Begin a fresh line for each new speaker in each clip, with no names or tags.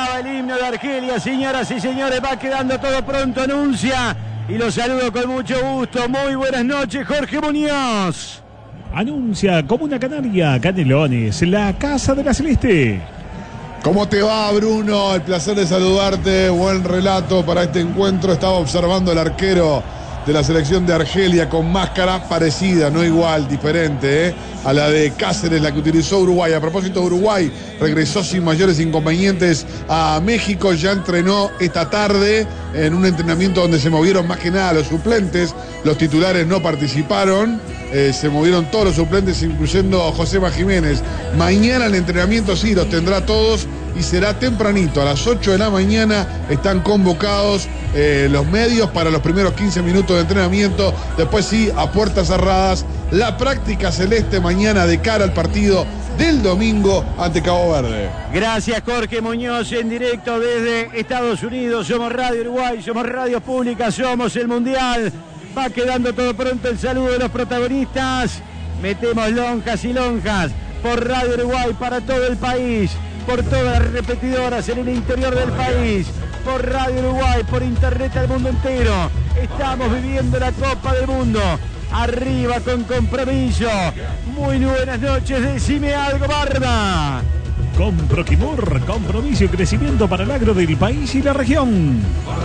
Sonaba el himno de Argelia, señoras y señores, va quedando todo pronto, anuncia. Y los saludo con mucho gusto. Muy buenas noches, Jorge Muñoz.
Anuncia Comuna Canaria, Canelones, la Casa de la Celeste.
¿Cómo te va, Bruno? El placer de saludarte. Buen relato para este encuentro. Estaba observando al arquero de la selección de Argelia con máscara parecida, no igual, diferente, a la de Cáceres, la que utilizó Uruguay. A propósito, Uruguay regresó sin mayores inconvenientes a México. Ya entrenó esta tarde en un entrenamiento donde se movieron más que nada los suplentes. Los titulares no participaron. Se movieron todos los suplentes, incluyendo Josema Jiménez. Mañana el entrenamiento sí los tendrá todos y será tempranito, a las 8 de la mañana están convocados los medios para los primeros 15 minutos de entrenamiento. Después sí, a puertas cerradas, la práctica celeste mañana de cara al partido del domingo ante Cabo Verde.
Gracias, Jorge Muñoz, en directo desde Estados Unidos. Somos Radio Uruguay, somos Radio Pública, somos el Mundial. Va quedando todo pronto el saludo de los protagonistas. Metemos lonjas y lonjas por Radio Uruguay para todo el país, por todas las repetidoras en el interior del país, por Radio Uruguay, por internet al mundo entero. Estamos viviendo la Copa del Mundo. Arriba con compromiso. Muy buenas noches, decime algo, Barba.
Con Proquimur, compromiso y crecimiento para el agro del país y la región.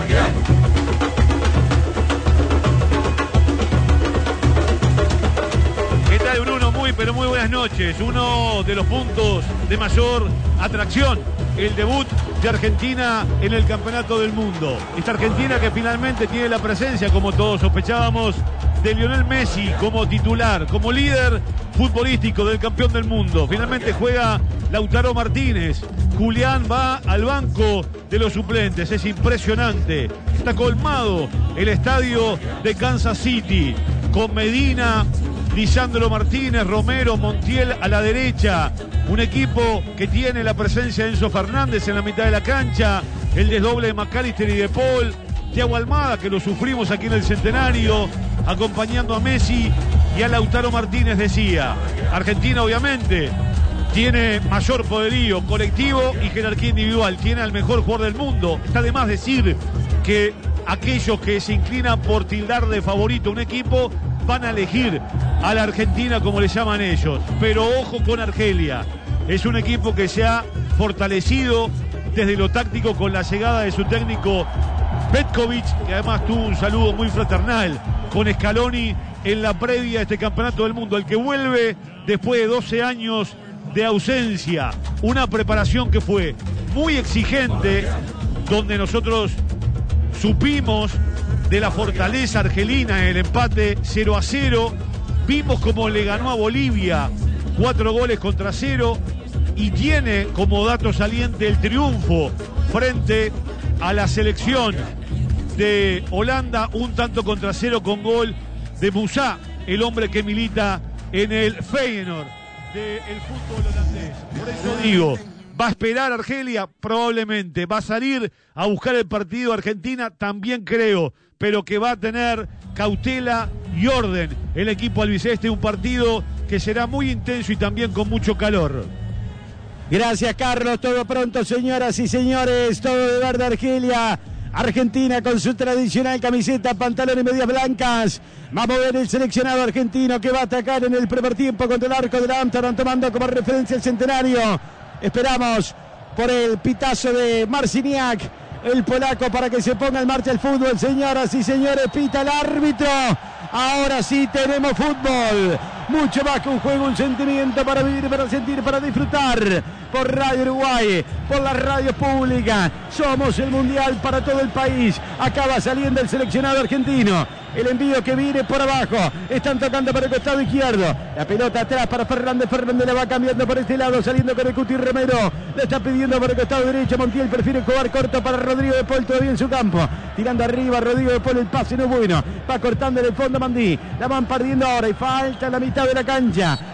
¿Qué tal, Bruno? Pero muy buenas noches. Uno de los puntos de mayor atracción, el debut de Argentina en el Campeonato del Mundo. Esta Argentina que finalmente tiene la presencia, como todos sospechábamos, de Lionel Messi como titular, como líder futbolístico del campeón del mundo. Finalmente juega Lautaro Martínez. Julián va al banco de los suplentes. Es impresionante. Está colmado el estadio de Kansas City con Medina, Lisandro Martínez, Romero, Montiel a la derecha. Un equipo que tiene la presencia de Enzo Fernández en la mitad de la cancha, el desdoble de McAllister y de Paul, Thiago Almada, que lo sufrimos aquí en el Centenario, acompañando a Messi y a Lautaro Martínez. Decía, Argentina obviamente tiene mayor poderío colectivo y jerarquía individual, tiene al mejor jugador del mundo. Está de más decir que aquellos que se inclinan por tildar de favorito un equipo van a elegir a la Argentina como le llaman ellos. Pero ojo con Argelia, es un equipo que se ha fortalecido desde lo táctico con la llegada de su técnico Petkovic, que además tuvo un saludo muy fraternal con Scaloni en la previa de este Campeonato del Mundo, el que vuelve después de 12 años de ausencia. Una preparación que fue muy exigente, donde nosotros supimos de la fortaleza argelina en el empate 0-0. Vimos cómo le ganó a Bolivia 4-0 y tiene como dato saliente el triunfo frente a la selección de Holanda, 1-0 con gol de Musá, el hombre que milita en el Feyenoord del fútbol holandés. Por eso digo, ¿va a esperar Argelia? Probablemente. ¿Va a salir a buscar el partido Argentina? También creo, pero que va a tener cautela y orden el equipo albiceleste. Un partido que será muy intenso y también con mucho calor.
Gracias, Carlos. Todo pronto, señoras y señores. Todo de verde Argelia. Argentina con su tradicional camiseta, pantalón y medias blancas. Vamos a ver el seleccionado argentino que va a atacar en el primer tiempo contra el arco de la Amsterdam, tomando como referencia el Centenario. Esperamos por el pitazo de Marciniak, el polaco, para que se ponga en marcha el fútbol. Señoras y señores, pita el árbitro. Ahora sí tenemos fútbol. Mucho más que un juego, un sentimiento para vivir, para sentir, para disfrutar. Por Radio Uruguay, por la radio pública. Somos el Mundial para todo el país. Acaba saliendo el seleccionado argentino. El envío que viene por abajo. Están tocando por el costado izquierdo. La pelota atrás para Fernández. Fernández la va cambiando por este lado, saliendo con el Cuti Romero. Le está pidiendo por el costado derecho. Montiel prefiere jugar corto para Rodrigo de Paul, todavía en su campo. Tirando arriba Rodrigo de Paul, el pase no es bueno. Va cortando en el fondo Mandí. La van perdiendo ahora y falta la mitad de la cancha.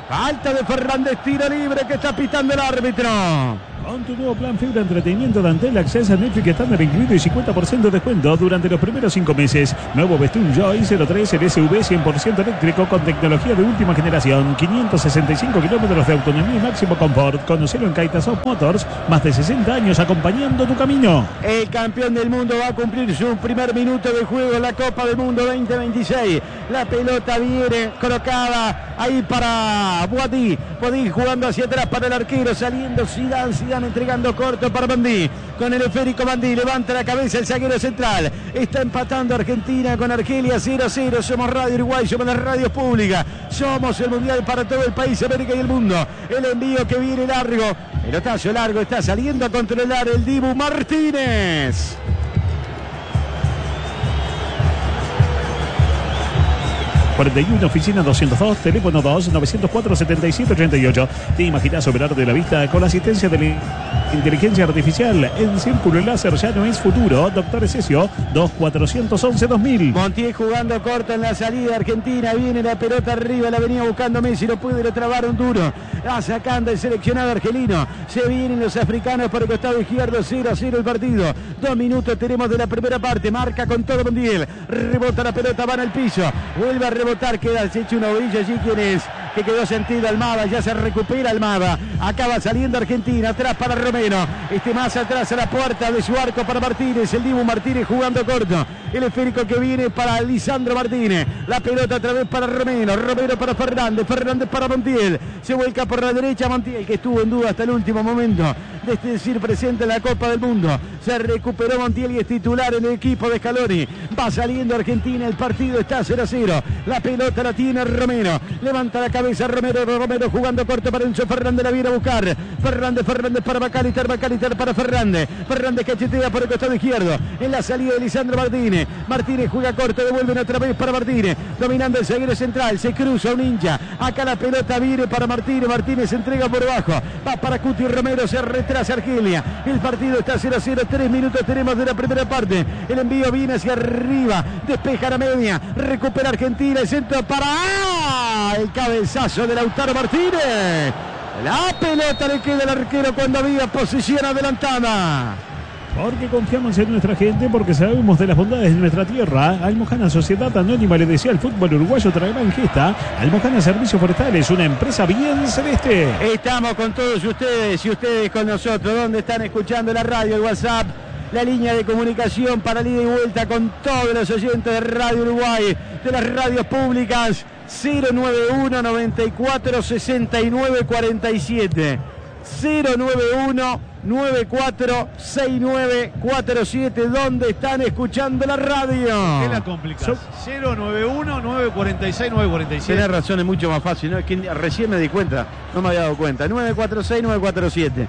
Falta de Fernández, tiro libre que está pitando el árbitro.
Con tu nuevo plan Fibra Entretenimiento de Antel, acceso a Netflix estándar incluido y 50% de descuento durante los primeros 5 meses. Nuevo Bestun Joy 03 LSV 100% eléctrico con tecnología de última generación. 565 kilómetros de autonomía y máximo confort. Conocelo en Kaitasov Motors. Más de 60 años acompañando tu camino.
El campeón del mundo va a cumplir su primer minuto de juego en la Copa del Mundo 2026. La pelota viene colocada ahí para Boadí. Boadí jugando hacia atrás para el arquero. Saliendo Zidane entregando corto para Bandí. Con el esférico Bandí levanta la cabeza el zaguero central. Está empatando Argentina con Argelia 0-0. Somos Radio Uruguay, somos la radio pública. Somos el mundial para todo el país, América y el mundo. El envío que viene largo. Pelotazo largo, está saliendo a controlar el Dibu Martínez.
...41, oficina 202, teléfono 2-904-7788. ¿Te imaginas operar de la vista con la asistencia de la inteligencia artificial? En Círculo Láser ya no es futuro. Doctor Esesio, 2411-2000.
Montiel jugando corto en la salida argentina. Viene la pelota arriba, la venía buscando Messi. No puede, lo trabaron duro. Va sacando el seleccionado argelino. Se vienen los africanos por el costado izquierdo. 0-0 el partido. 2 minutos tenemos de la primera parte. Marca con todo Montiel. Rebota la pelota, van al piso. Vuelve a rebotar, queda hecho una orilla allí. ¿Quién es? Que quedó sentido Almada, ya se recupera Almada. Acaba saliendo Argentina, atrás para Romero. Más atrás a la puerta de su arco para Martínez. El Dibu Martínez jugando corto. El esférico que viene para Lisandro Martínez. La pelota otra vez para Romero. Romero para Fernández. Fernández para Montiel. Se vuelca por la derecha Montiel, que estuvo en duda hasta el último momento de decir presente en la Copa del Mundo. Se recuperó Montiel y es titular en el equipo de Scaloni. Va saliendo Argentina, el partido está 0-0. La pelota la tiene Romero. Levanta la cabeza Romero jugando corto para Enzo Fernández, la viene a buscar. Fernández para Macalister para Fernández. Fernández cachetea por el costado izquierdo. En la salida de Lisandro Martínez. Martínez juega corto, devuelven otra vez para Martínez. Dominando el zaguero central, se cruza un hincha. Acá la pelota viene para Martínez. Martínez se entrega por abajo. Va para Cuti Romero, se retrasa Argelia. El partido está 0-0. 3 minutos tenemos de la primera parte. El envío viene hacia arriba. Despeja la media. Recupera Argentina. El centro para el cabezazo de Lautaro Martínez. La pelota le queda al arquero cuando había posición adelantada.
Porque confiamos en nuestra gente, porque sabemos de las bondades de nuestra tierra. Almojana Sociedad Anónima le desea al fútbol uruguayo otra gran gesta. Almojana Servicios Forestales, una empresa bien celeste.
Estamos con todos ustedes y ustedes con nosotros. ¿Dónde están escuchando la radio, el WhatsApp? La línea de comunicación para ida y vuelta con todos los oyentes de Radio Uruguay, de las radios públicas. 091 94 69 47. 091 94 69 47. ¿Dónde están escuchando la radio?
¿Qué la complicás? 091 946 947.
Tenés razón, es mucho más fácil, ¿no? Es que recién me di cuenta, no me había dado cuenta. 946 947.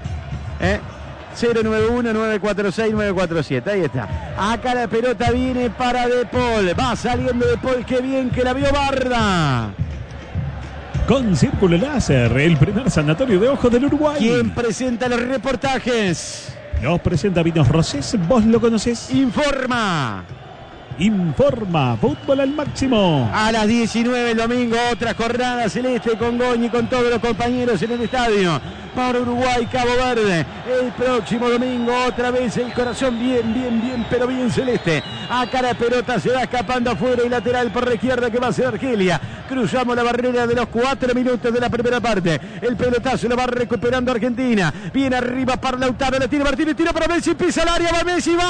091 946 947. Ahí está. Acá la pelota viene para De Paul. Va saliendo De Paul. Qué bien que la vio Barda.
Con Círculo Láser, el primer sanatorio de ojos del Uruguay.
¿Quién presenta los reportajes?
Nos presenta Vinos Rosés. ¿Vos lo conocés?
Informa
Fútbol al máximo.
A las 19 el domingo, otra jornada celeste con Goñi, con todos los compañeros en el estadio. Para Uruguay, Cabo Verde. El próximo domingo, otra vez el corazón bien, pero bien celeste. Acá la pelota se va escapando afuera y lateral por la izquierda que va a ser Argelia. Cruzamos la barrera de los 4 minutos de la primera parte. El pelotazo lo va recuperando Argentina. Viene arriba para Lautaro, la tiene Martínez, tira para Messi, pisa el área, va Messi, va.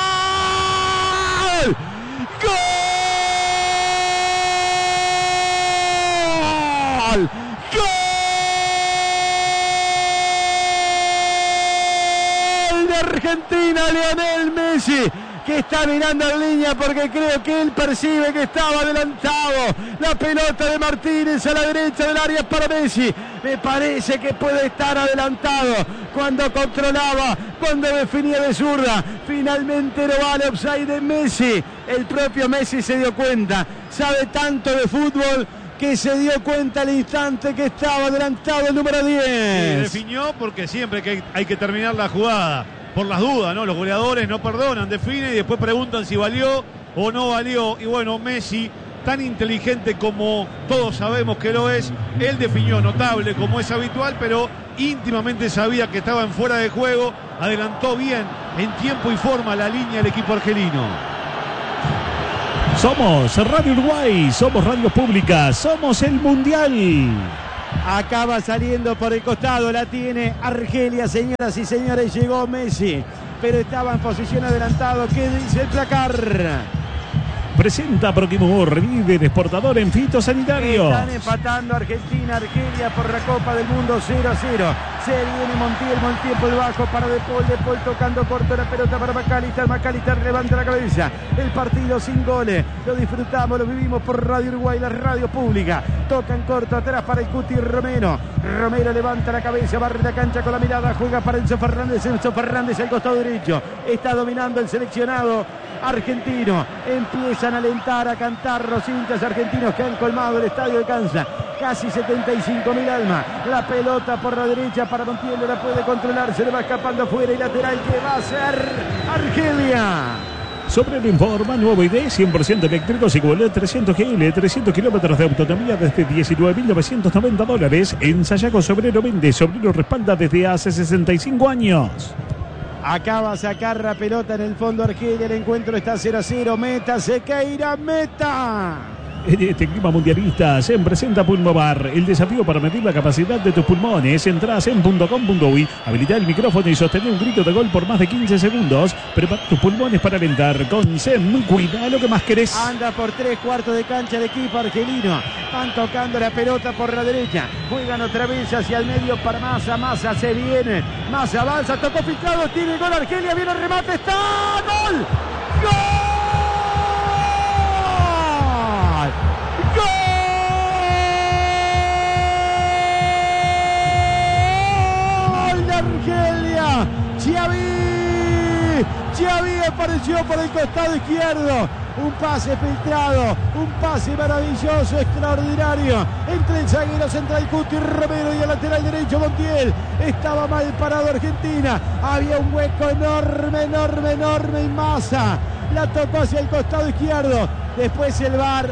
¡Gol! ¡Gol de Argentina! Lionel Messi, que está mirando en línea porque creo que él percibe que estaba adelantado. La pelota de Martínez a la derecha del área para Messi. Me parece que puede estar adelantado cuando controlaba, cuando definía de zurda. Finalmente no vale offside de Messi. El propio Messi se dio cuenta. Sabe tanto de fútbol que se dio cuenta al instante que estaba adelantado el número 10.
Sí, definió porque siempre que hay que terminar la jugada. Por las dudas, ¿no? Los goleadores no perdonan, definen y después preguntan si valió o no valió. Y bueno, Messi tan inteligente como todos sabemos que lo es. Él definió notable como es habitual, pero íntimamente sabía que estaba en fuera de juego. Adelantó bien en tiempo y forma la línea del equipo argelino.
Somos Radio Uruguay, somos radio pública, somos el Mundial.
Acaba saliendo por el costado, la tiene Argelia, señoras y señores, llegó Messi, pero estaba en posición adelantado. ¿Qué dice el placar?
Presenta Proquimur, líder exportador en fitosanitarios.
Están empatando Argentina, Argelia por la Copa del Mundo 0-0. Se viene Montiel por el bajo para De Paul tocando corto la pelota para Macalister levanta la cabeza. El partido sin goles, lo disfrutamos, lo vivimos por Radio Uruguay, la radio pública. Tocan corto atrás para el Cuti Romero levanta la cabeza, barre la cancha con la mirada, juega para Enzo Fernández al costado derecho. Está dominando el seleccionado argentino. Empiezan a alentar, a cantar los hinchas argentinos que han colmado el estadio de Kansas. Casi 75.000 almas. La pelota por la derecha para Montiel, la puede controlar, se le va escapando afuera y lateral que va a ser Argelia.
Sobre el informa, nuevo ID, 100% eléctrico, Sigüenza 300 GL, 300 kilómetros de autonomía desde $19.990. En Sayago Sobrero vende, Sobrero respalda desde hace 65 años.
Acaba a sacar la pelota en el fondo Argelia, el encuentro está 0-0, meta, Sequeira, meta.
En este clima mundialista se presenta Pulmovar, el desafío para medir la capacidad de tus pulmones. Entrás en .com.uy, habilita el micrófono y sostener un grito de gol por más de 15 segundos. Prepara tus pulmones para alentar con SEM. Cuida lo que más querés.
Anda por 3/4 de cancha el equipo argelino. Van tocando la pelota por la derecha. Juegan otra vez hacia el medio para Massa. Massa se viene. Massa avanza, tocó picado, tiene gol Argelia, viene el remate, está. ¡Gol! ¡Gol! Argelia, Xavi apareció por el costado izquierdo, un pase filtrado, un pase maravilloso, extraordinario, entre el zaguero central Cuti Romero y el lateral derecho Montiel. Estaba mal parado Argentina, había un hueco enorme y Massa la tocó hacia el costado izquierdo. Después el VAR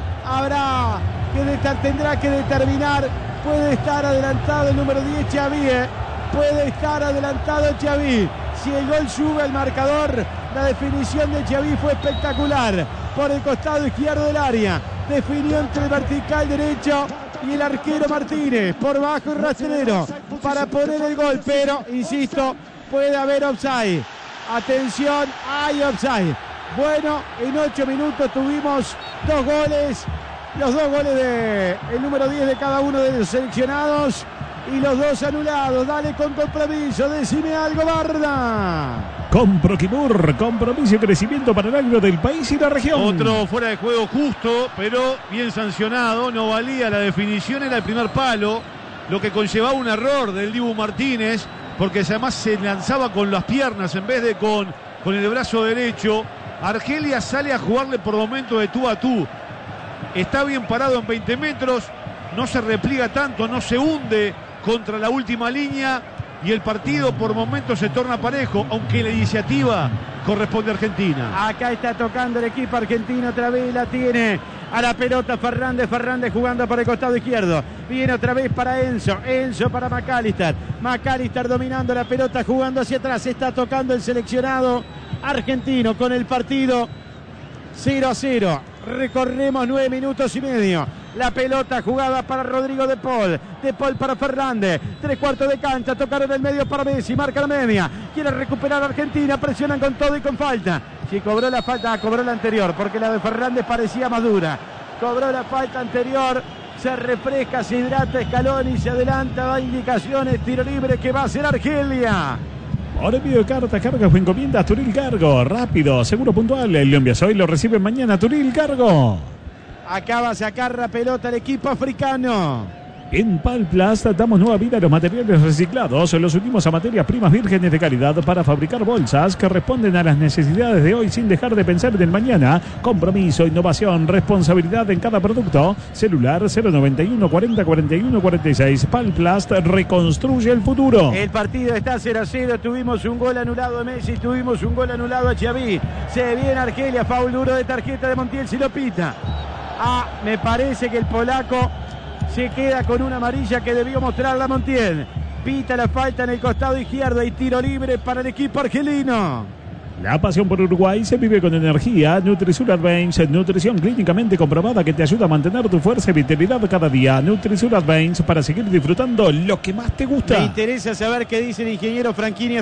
tendrá que determinar, puede estar adelantado el número 10 Xavi, puede estar adelantado Xavi. Si el gol sube al marcador, la definición de Xavi fue espectacular. Por el costado izquierdo del área, definió entre el vertical derecho y el arquero Martínez, por bajo y rastrero, para poner el gol. Pero, insisto, puede haber offside. Atención, hay offside. Bueno, en 8 minutos tuvimos 2 goles. Los 2 goles del número 10 de cada uno de los seleccionados. Y los 2 anulados. Dale con compromiso. Decime algo, Barda.
Con Proquimur, compromiso y crecimiento para el agro del país y la región.
Otro fuera de juego justo, pero bien sancionado. No valía la definición, era el primer palo. Lo que conllevaba un error del Dibu Martínez, porque además se lanzaba con las piernas en vez de con el brazo derecho. Argelia sale a jugarle por momento de tú a tú. Está bien parado en 20 metros. No se repliega tanto, no se hunde contra la última línea y el partido por momentos se torna parejo, aunque la iniciativa corresponde a Argentina.
Acá está tocando el equipo argentino, otra vez la tiene a la pelota Fernández jugando por el costado izquierdo, viene otra vez para Enzo para Macalister dominando la pelota, jugando hacia atrás, está tocando el seleccionado argentino con el partido 0-0, recorremos 9 minutos y medio. La pelota jugada para Rodrigo De Paul para Fernández, 3/4 de cancha, tocaron el medio para Messi, marca la media, quiere recuperar Argentina, presionan con todo y con falta. Si cobró la falta, cobró la anterior, porque la de Fernández parecía más dura. Cobró la falta anterior, se refresca, se hidrata Scaloni, se adelanta, da indicaciones, tiro libre que va a ser Argelia.
Por envío de cartas, cargas o encomiendas, Turil Cargo, rápido, seguro, puntual. El lo envías hoy, lo reciben mañana, Turil Cargo.
Acaba de sacar la pelota el equipo africano.
En Palplast damos nueva vida a los materiales reciclados. Los unimos a materias primas vírgenes de calidad para fabricar bolsas que responden a las necesidades de hoy sin dejar de pensar en el mañana. Compromiso, innovación, responsabilidad en cada producto. Celular 091 40 41 46. Palplast reconstruye el futuro.
El partido está 0-0. Tuvimos un gol anulado a Messi, tuvimos un gol anulado a Xavi. Se viene Argelia, foul duro de tarjeta de Montiel, si lo pita. Me parece que el polaco se queda con una amarilla que debió mostrar la Montiel. Pita la falta en el costado izquierdo y tiro libre para el equipo argelino.
La pasión por Uruguay se vive con energía. Nutrisur Advance, nutrición clínicamente comprobada que te ayuda a mantener tu fuerza y vitalidad cada día. Nutrisur Advance para seguir disfrutando lo que más te gusta.
Me interesa saber qué dice el ingeniero Franchini